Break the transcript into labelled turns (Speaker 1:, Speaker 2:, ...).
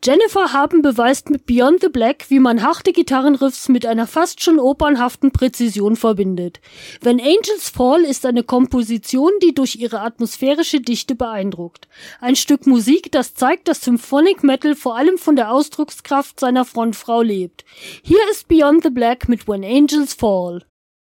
Speaker 1: Jennifer Haben beweist mit Beyond the Black, wie man harte Gitarrenriffs mit einer fast schon opernhaften Präzision verbindet. When Angels Fall ist eine Komposition, die durch ihre atmosphärische Dichte beeindruckt. Ein Stück Musik, das zeigt, dass Symphonic Metal vor allem von der Ausdruckskraft seiner Frontfrau lebt. Hier ist Beyond the Black mit When Angels Fall.